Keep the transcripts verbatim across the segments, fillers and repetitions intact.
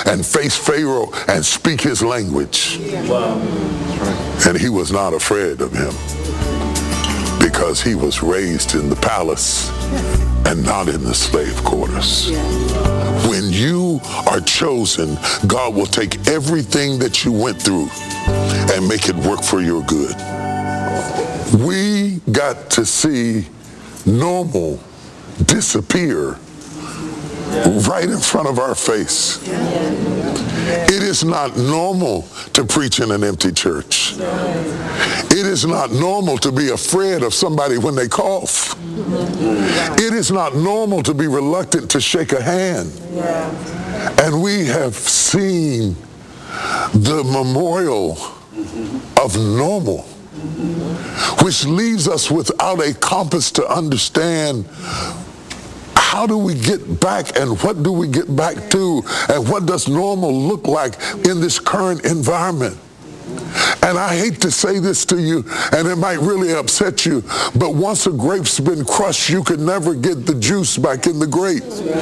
and face Pharaoh and speak his language. Wow. And he was not afraid of him because he was raised in the palace and not in the slave quarters. When you are chosen, God will take everything that you went through and make it work for your good. We got to see normal disappear right in front of our face. It is not normal to preach in an empty church. It is not normal to be afraid of somebody when they cough. It is not normal to be reluctant to shake a hand. And we have seen the memorial of normal, which leaves us without a compass to understand how do we get back and what do we get back to and what does normal look like in this current environment. And I hate to say this to you, and it might really upset you, but once a grape's been crushed, you can never get the juice back in the grape.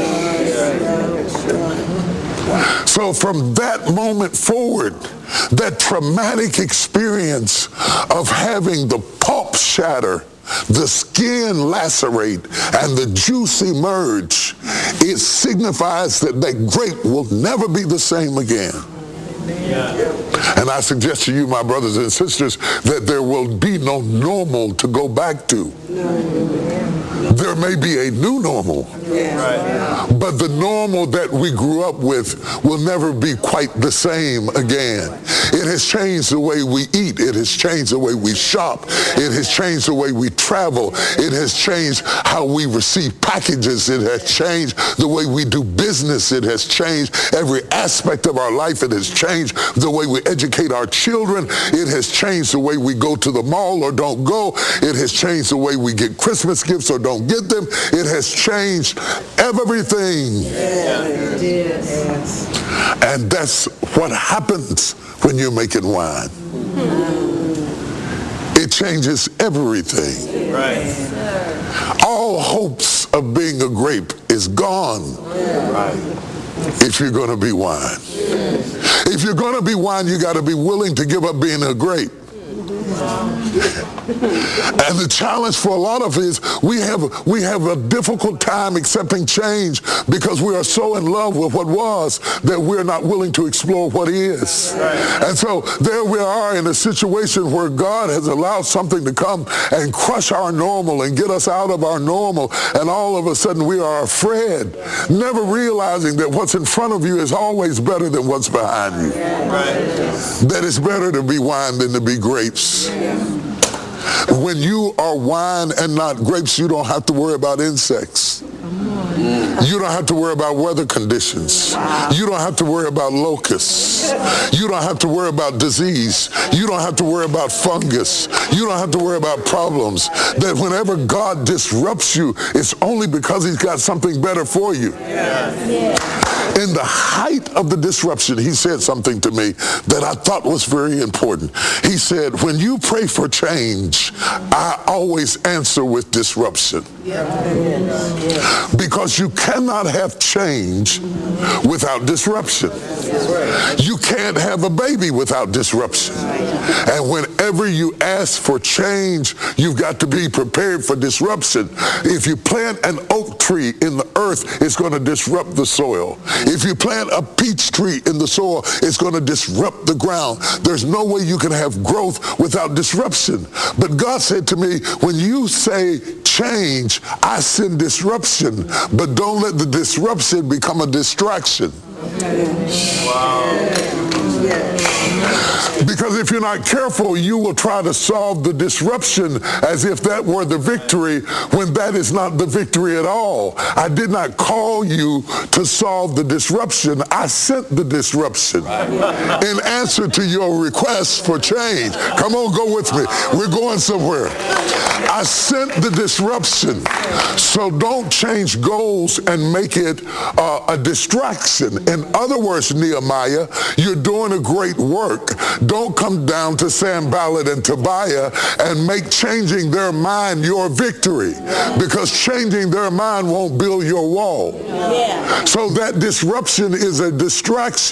So from that moment forward, that traumatic experience of having the pulp shatter, the skin lacerate, and the juice emerge, it signifies that that grape will never be the same again. Yeah. And I suggest to you, my brothers and sisters, that there will be no normal to go back to. There may be a new normal, but the normal that we grew up with will never be quite the same again. It has changed the way we eat. It has changed the way we shop. It has changed the way we travel. It has changed how we receive packages. It has changed the way we do business. It has changed every aspect of our life. It has changed the way we educate our children. It has changed the way we go to the mall or don't go. It has changed the way we get Christmas gifts or don't get them. It has changed everything. Yes. And that's what happens when you're making wine. It changes everything. Right. All hopes of being a grape is gone. Right. If you're going to be wine. If you're going to be wine, you got to be willing to give up being a grape. And the challenge for a lot of us is we have we have a difficult time accepting change because we are so in love with what was that we're not willing to explore what is. And so there we are in a situation where God has allowed something to come and crush our normal and get us out of our normal, and all of a sudden we are afraid, never realizing that what's in front of you is always better than what's behind you. That it's better to be wine than to be grapes. When you are wine and not grapes, you don't have to worry about insects. You don't have to worry about weather conditions. You don't have to worry about locusts. You don't have to worry about disease. You don't have to worry about fungus. You don't have to worry about problems. That whenever God disrupts you, it's only because he's got something better for you. In the height of the disruption, he said something to me that I thought was very important. He said, when you pray for change, I always answer with disruption. Because you cannot have change without disruption. You can't have a baby without disruption. And whenever you ask for change, you've got to be prepared for disruption. If you plant an oak tree in the earth, it's going to disrupt the soil. If you plant a peach tree in the soil, it's going to disrupt the ground. There's no way you can have growth without disruption. But God said to me, when you say change, I send disruption, but don't let the disruption become a distraction. Wow. Because if you're not careful, you will try to solve the disruption as if that were the victory, when that is not the victory at all. I did not call you to solve the disruption. I sent the disruption in answer to your request for change. Come on, go with me. We're going somewhere. I sent the disruption. So don't change goals and make it uh, a distraction. In other words, Nehemiah, you're doing a great work. Don't come down to Sanballat and Tobiah and make changing their mind your victory, because changing their mind won't build your wall. Yeah. So that disruption is a distraction.